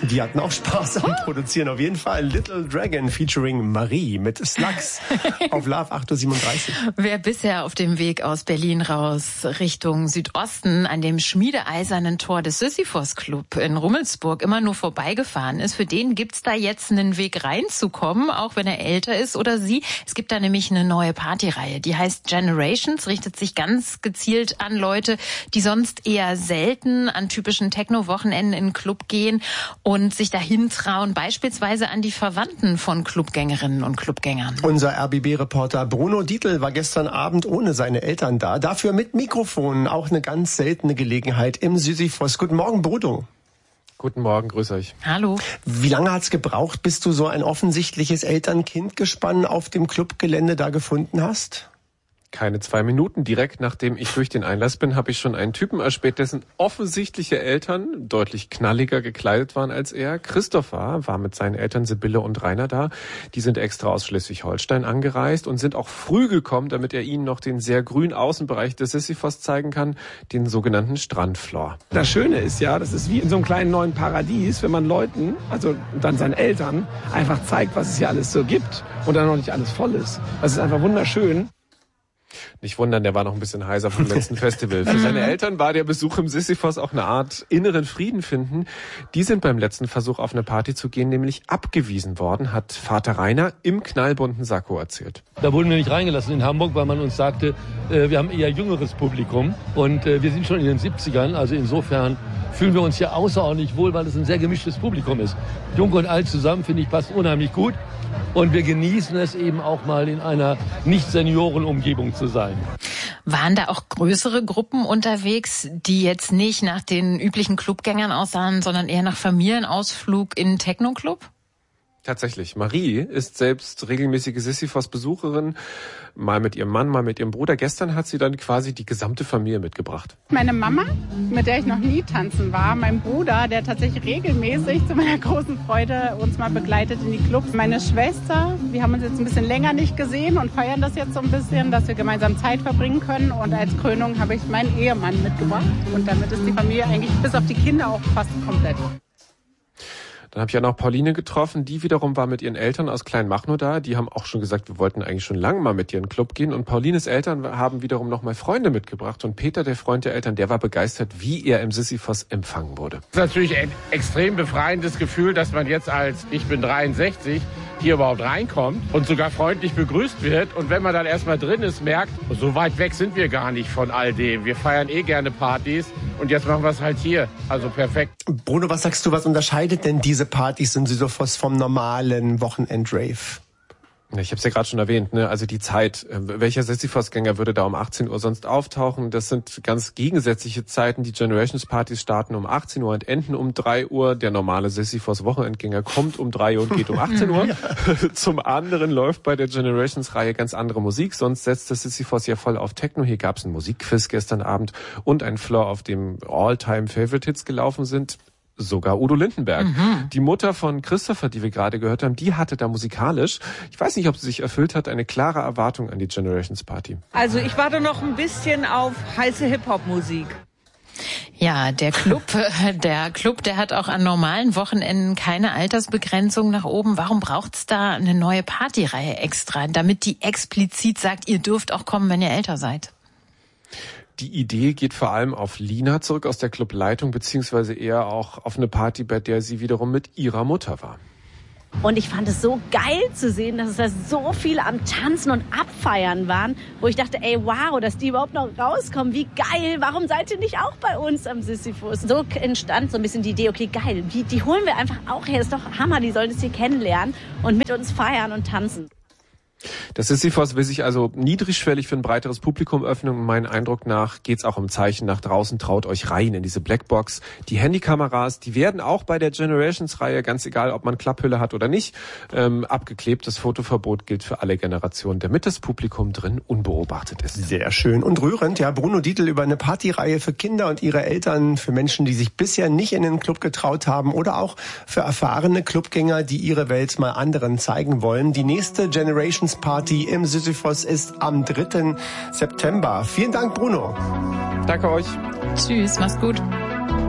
Die hatten auch Spaß am Produzieren. Auf jeden Fall Little Dragon featuring Marie mit Slugs auf Love 8.37 Uhr. Wer bisher auf dem Weg aus Berlin raus Richtung Südosten an dem schmiedeeisernen Tor des Sisyphos Club in Rummelsburg immer nur vorbeigefahren ist, für den gibt's da jetzt einen Weg reinzukommen, auch wenn er älter ist oder sie. Es gibt da nämlich eine neue Partyreihe, die heißt Generations, richtet sich ganz gezielt an Leute, die sonst eher selten an typischen Techno-Wochenenden in den Club gehen und sich dahin trauen, beispielsweise an die Verwandten von Clubgängerinnen und Clubgängern. Unser RBB-Reporter Bruno Dietl war gestern Abend ohne seine Eltern da, dafür mit Mikrofon, auch eine ganz seltene Gelegenheit im Sisyphos. Guten Morgen, Bruno. Guten Morgen, grüß euch. Hallo. Wie lange hat's gebraucht, bis du so ein offensichtliches Eltern-Kind-Gespann auf dem Clubgelände da gefunden hast? Keine 2 Minuten. Direkt nachdem ich durch den Einlass bin, habe ich schon einen Typen erspäht, dessen offensichtliche Eltern deutlich knalliger gekleidet waren als er. Christopher war mit seinen Eltern Sibylle und Rainer da. Die sind extra aus Schleswig-Holstein angereist und sind auch früh gekommen, damit er ihnen noch den sehr grünen Außenbereich des Sisyphos zeigen kann, den sogenannten Strandfloor. Das Schöne ist ja, das ist wie in so einem kleinen neuen Paradies, wenn man Leuten, also dann seinen Eltern, einfach zeigt, was es hier alles so gibt und dann noch nicht alles voll ist. Das ist einfach wunderschön. Nicht wundern, der war noch ein bisschen heiser vom letzten Festival. Für seine Eltern war der Besuch im Sisyphos auch eine Art inneren Frieden finden. Die sind beim letzten Versuch auf eine Party zu gehen nämlich abgewiesen worden, hat Vater Rainer im knallbunten Sakko erzählt. Da wurden wir nicht reingelassen in Hamburg, weil man uns sagte, wir haben eher jüngeres Publikum und wir sind schon in den 70ern, also insofern fühlen wir uns hier außerordentlich wohl, weil es ein sehr gemischtes Publikum ist. Jung und alt zusammen, finde ich, passt unheimlich gut. Und wir genießen es eben auch mal in einer Nicht-Senioren-Umgebung zu sein. Waren da auch größere Gruppen unterwegs, die jetzt nicht nach den üblichen Clubgängern aussahen, sondern eher nach Familienausflug in einen Techno-Club? Tatsächlich. Marie ist selbst regelmäßige Sisyphos-Besucherin, mal mit ihrem Mann, mal mit ihrem Bruder. Gestern hat sie dann quasi die gesamte Familie mitgebracht. Meine Mama, mit der ich noch nie tanzen war, mein Bruder, der tatsächlich regelmäßig zu meiner großen Freude uns mal begleitet in die Clubs. Meine Schwester, wir haben uns jetzt ein bisschen länger nicht gesehen und feiern das jetzt so ein bisschen, dass wir gemeinsam Zeit verbringen können. Und als Krönung habe ich meinen Ehemann mitgebracht. Und damit ist die Familie eigentlich bis auf die Kinder auch fast komplett. Dann habe ich ja noch Pauline getroffen, die wiederum war mit ihren Eltern aus Kleinmachnow da. Die haben auch schon gesagt, wir wollten eigentlich schon lange mal mit ihr in den Club gehen. Und Paulines Eltern haben wiederum noch mal Freunde mitgebracht. Und Peter, der Freund der Eltern, der war begeistert, wie er im Sisyphos empfangen wurde. Das ist natürlich ein extrem befreiendes Gefühl, dass man jetzt als, ich bin 63, hier überhaupt reinkommt und sogar freundlich begrüßt wird. Und wenn man dann erstmal drin ist, merkt, so weit weg sind wir gar nicht von all dem. Wir feiern gerne Partys und jetzt machen wir es halt hier. Also perfekt. Bruno, was sagst du, was unterscheidet denn diese Partys in Sisyphos vom normalen Wochenend-Rave? Ich habe es ja gerade schon erwähnt, ne? Also die Zeit. Welcher Sisyphos-Gänger würde da um 18 Uhr sonst auftauchen? Das sind ganz gegensätzliche Zeiten. Die Generations-Partys starten um 18 Uhr und enden um 3 Uhr. Der normale Sisyphos-Wochenendgänger kommt um 3 Uhr und geht um 18 Uhr. Ja. Zum anderen läuft bei der Generations-Reihe ganz andere Musik. Sonst setzt das Sisyphos ja voll auf Techno. Hier gab es einen Musikquiz gestern Abend und einen Floor, auf dem All-Time-Favorite-Hits gelaufen sind. Sogar Udo Lindenberg. Die Mutter von Christopher, die wir gerade gehört haben, die hatte da musikalisch, ich weiß nicht, ob sie sich erfüllt hat, eine klare Erwartung an die Generations Party. Also ich warte noch ein bisschen auf heiße Hip-Hop-Musik. Ja, der Club, der hat auch an normalen Wochenenden keine Altersbegrenzung nach oben. Warum braucht's da eine neue Partyreihe extra, damit die explizit sagt, ihr dürft auch kommen, wenn ihr älter seid? Die Idee geht vor allem auf Lina zurück aus der Clubleitung, beziehungsweise eher auch auf eine Party, bei der sie wiederum mit ihrer Mutter war. Und ich fand es so geil zu sehen, dass es da so viele am Tanzen und Abfeiern waren, wo ich dachte, ey, wow, dass die überhaupt noch rauskommen, wie geil, warum seid ihr nicht auch bei uns am Sisyphos? So entstand so ein bisschen die Idee, okay, geil, die holen wir einfach auch her, das ist doch Hammer, die sollen das hier kennenlernen und mit uns feiern und tanzen. Das Sisyphos will sich also niedrigschwellig für ein breiteres Publikum öffnen und meinem Eindruck nach geht's auch um Zeichen nach draußen, traut euch rein in diese Blackbox. Die Handykameras, die werden auch bei der Generations-Reihe, ganz egal, ob man Klapphülle hat oder nicht, abgeklebt. Das Fotoverbot gilt für alle Generationen, damit das Publikum drin unbeobachtet ist. Sehr schön und rührend. Ja, Bruno Dietl über eine Partyreihe für Kinder und ihre Eltern, für Menschen, die sich bisher nicht in den Club getraut haben oder auch für erfahrene Clubgänger, die ihre Welt mal anderen zeigen wollen. Die nächste Generations Party im Sisyphos ist am 3. September. Vielen Dank, Bruno. Danke euch. Tschüss, mach's gut.